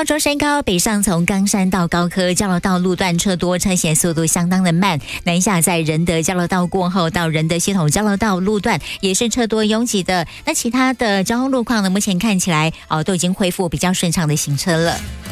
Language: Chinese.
到中山高，北上从冈山到高科交流道路段车多，车行速度相当的慢。南下在仁德交流道过后到仁德系统交流道路段也是车多拥挤的。那其他的交通路况呢，目前看起来都已经恢复比较顺畅的行车了。